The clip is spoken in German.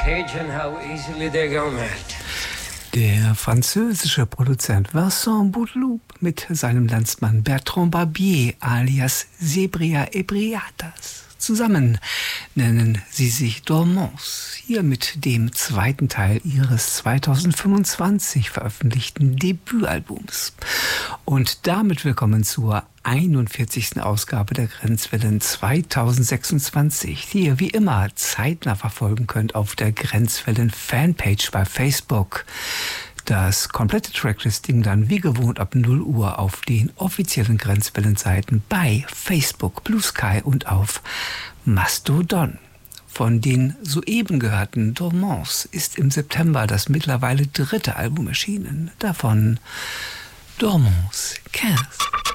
contagion, how easily they go mad. Der französische Produzent Vincent Boudloup mit seinem Landsmann Bertrand Barbier alias Zebria Ebriatas. Zusammen nennen sie sich Dormance, hier mit dem zweiten Teil ihres 2025 veröffentlichten Debütalbums. Und damit willkommen zur 41. Ausgabe der Grenzwellen 2026, die ihr wie immer zeitnah verfolgen könnt auf der Grenzwellen Fanpage bei Facebook. Das komplette Tracklisting dann wie gewohnt ab 0 Uhr auf den offiziellen Grenzwellenseiten bei Facebook, Blue Sky und auf Mastodon. Von den soeben gehörten Dormance ist im September das mittlerweile dritte Album erschienen. Davon Dormance 15.